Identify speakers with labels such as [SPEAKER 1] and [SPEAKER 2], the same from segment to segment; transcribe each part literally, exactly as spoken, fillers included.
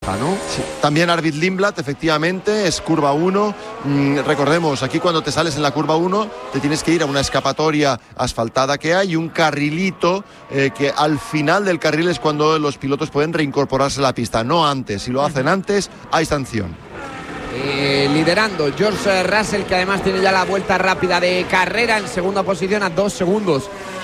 [SPEAKER 1] baja, ¿no?
[SPEAKER 2] Sí. También Arvid Lindblad, efectivamente, es curva uno. Mm, recordemos, aquí cuando te sales en la curva uno, te tienes que ir a una escapatoria asfaltada que hay y un carrilito eh, que al final del carril es cuando los pilotos pueden reincorporarse a la pista, no antes. Si lo hacen antes, hay sanción.
[SPEAKER 1] Eh, liderando George Russell, que además tiene ya la vuelta rápida de carrera. En segunda posición, a dos segundos,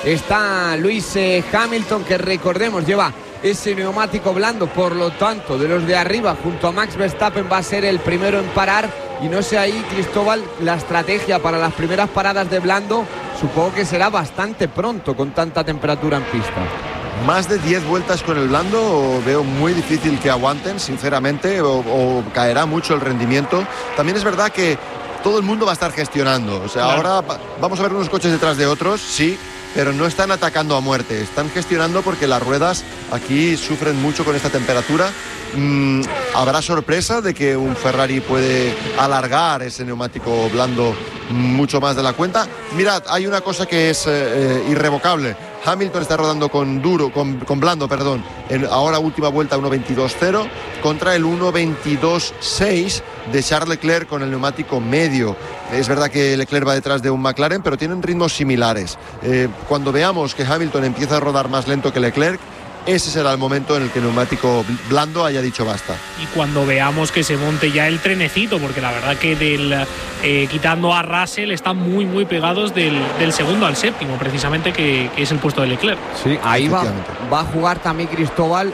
[SPEAKER 1] está Lewis eh, Hamilton, que recordemos lleva ese neumático blando, por lo tanto de los de arriba junto a Max Verstappen va a ser el primero en parar. Y no sé ahí, Cristóbal, la estrategia para las primeras paradas de blando supongo que será bastante pronto con tanta temperatura en pista.
[SPEAKER 2] Más de diez vueltas con el blando veo muy difícil que aguanten, sinceramente, o, o caerá mucho el rendimiento. También es verdad que todo el mundo va a estar gestionando. O sea, claro, ahora vamos a ver unos coches detrás de otros, sí, pero no están atacando a muerte. Están gestionando porque las ruedas aquí sufren mucho con esta temperatura. Mm, ¿Habrá sorpresa de que un Ferrari puede alargar ese neumático blando mucho más de la cuenta? Mirad, hay una cosa que es eh, irrevocable. Hamilton está rodando con duro, con, con blando, perdón, en ahora última vuelta uno veintidós cero contra el uno veintidós seis de Charles Leclerc con el neumático medio. Es verdad que Leclerc va detrás de un McLaren, pero tienen ritmos similares. Eh, cuando veamos que Hamilton empieza a rodar más lento que Leclerc, ese será el momento en el que el neumático blando haya dicho basta.
[SPEAKER 3] Y cuando veamos que se monte ya el trenecito, porque la verdad que del eh, quitando a Russell están muy muy pegados del, del segundo al séptimo, precisamente, que, que es el puesto de Leclerc.
[SPEAKER 1] Sí, ahí va, va a jugar también Cristóbal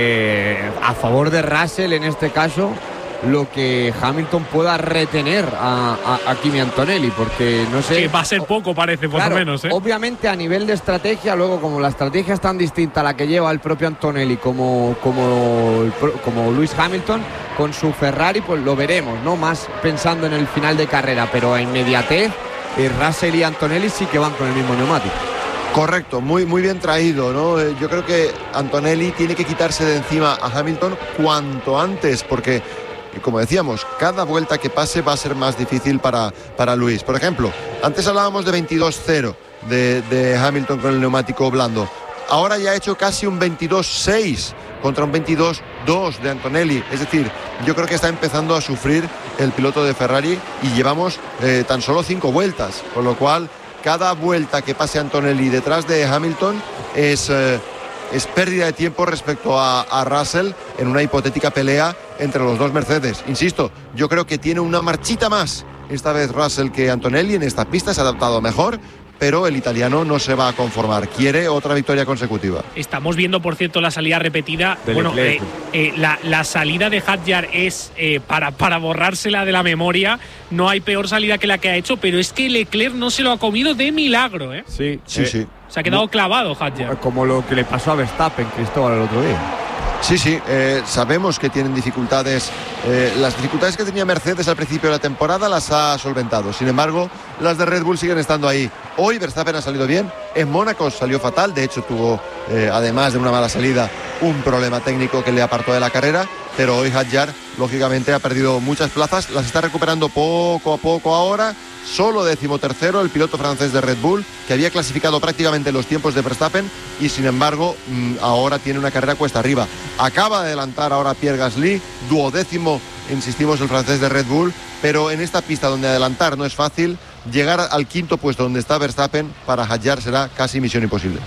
[SPEAKER 1] eh, a favor de Russell en este caso, lo que Hamilton pueda retener a, a, a Kimi Antonelli, porque no sé,
[SPEAKER 3] que va a ser poco, parece, por
[SPEAKER 1] claro,
[SPEAKER 3] lo menos, ¿eh?
[SPEAKER 1] Obviamente a nivel de estrategia, luego como la estrategia es tan distinta a la que lleva el propio Antonelli como, como, como Lewis Hamilton con su Ferrari, pues lo veremos, ¿no? Más pensando en el final de carrera, pero a inmediatez eh, Russell y Antonelli sí que van con el mismo neumático.
[SPEAKER 2] Correcto, muy, muy bien traído, ¿no? Eh, yo creo que Antonelli tiene que quitarse de encima a Hamilton cuanto antes, porque, como decíamos, cada vuelta que pase va a ser más difícil para, para Luis. Por ejemplo, antes hablábamos de veintidós cero de, de Hamilton con el neumático blando. Ahora ya ha hecho casi un veintidós seis contra un veintidós dos de Antonelli. Es decir, yo creo que está empezando a sufrir el piloto de Ferrari y llevamos eh, tan solo cinco vueltas. Con lo cual, cada vuelta que pase Antonelli detrás de Hamilton es... Eh, es pérdida de tiempo respecto a, a Russell en una hipotética pelea entre los dos Mercedes. Insisto, yo creo que tiene una marchita más esta vez Russell que Antonelli en esta pista, se ha adaptado mejor, pero el italiano no se va a conformar, quiere otra victoria consecutiva.
[SPEAKER 3] Estamos viendo, por cierto, la salida repetida.
[SPEAKER 1] De
[SPEAKER 3] bueno, eh,
[SPEAKER 1] Leclerc.
[SPEAKER 3] eh, la, la salida de Hadjar es eh, para, para borrársela de la memoria. No hay peor salida que la que ha hecho, pero es que Leclerc no se lo ha comido de milagro, ¿eh?
[SPEAKER 1] Sí,
[SPEAKER 2] Sí,
[SPEAKER 1] eh,
[SPEAKER 2] sí.
[SPEAKER 3] Se ha quedado
[SPEAKER 1] no,
[SPEAKER 3] clavado Hadjar.
[SPEAKER 1] como lo que le pasó a Verstappen, Cristóbal, el otro día.
[SPEAKER 2] Sí, sí, eh, sabemos que tienen dificultades. Eh, las dificultades que tenía Mercedes al principio de la temporada las ha solventado. Sin embargo, las de Red Bull siguen estando ahí. Hoy Verstappen ha salido bien. En Mónaco salió fatal. De hecho, tuvo, eh, además de una mala salida, un problema técnico que le apartó de la carrera. Pero hoy Hadjar, lógicamente, ha perdido muchas plazas. Las está recuperando poco a poco ahora. Solo decimotercero el piloto francés de Red Bull, que había clasificado prácticamente los tiempos de Verstappen y sin embargo ahora tiene una carrera cuesta arriba. Acaba de adelantar ahora Pierre Gasly, duodécimo, insistimos, el francés de Red Bull, pero en esta pista donde adelantar no es fácil, llegar al quinto puesto donde está Verstappen para Hadjar será casi misión imposible.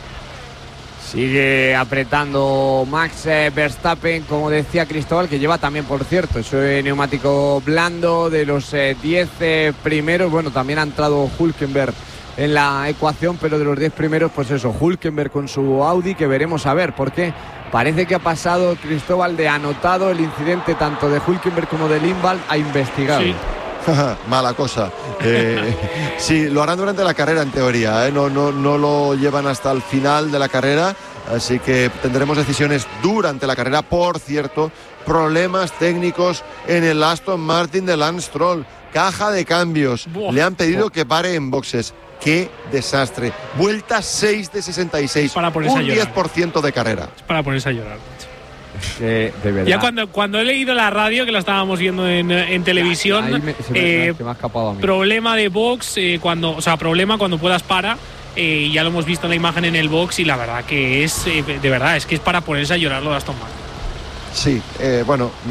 [SPEAKER 1] Sigue apretando Max eh, Verstappen, como decía Cristóbal, que lleva también, por cierto, ese neumático blando de los diez eh, eh, primeros. Bueno, también ha entrado Hülkenberg en la ecuación, pero de los diez primeros, pues eso, Hülkenberg con su Audi, que veremos a ver, porque parece que ha pasado, Cristóbal, de anotado el incidente tanto de Hülkenberg como de Lindblad a investigado.
[SPEAKER 3] Sí.
[SPEAKER 2] Mala cosa. Eh, sí, lo harán durante la carrera en teoría, ¿eh? no, no, no lo llevan hasta el final de la carrera, así que tendremos decisiones durante la carrera. Por cierto, problemas técnicos en el Aston Martin de Lance Stroll, caja de cambios. Buah. Le han pedido que pare en boxes. ¡Qué desastre! Vuelta seis de sesenta y seis,
[SPEAKER 3] para ponerse
[SPEAKER 2] un diez por ciento de carrera.
[SPEAKER 3] Es para ponerse a llorar.
[SPEAKER 1] Eh, de verdad.
[SPEAKER 3] Ya cuando, cuando he leído la radio, que la estábamos viendo en, en televisión,
[SPEAKER 1] Ahí me, se me,
[SPEAKER 3] eh,
[SPEAKER 1] se me ha escapado a mí.
[SPEAKER 3] Problema de box, eh, cuando, o sea, problema cuando puedas para, eh, ya lo hemos visto en la imagen en el box y la verdad que es, eh, de verdad, es que es para ponerse a llorar lo de Aston Martin.
[SPEAKER 2] Sí, eh, bueno...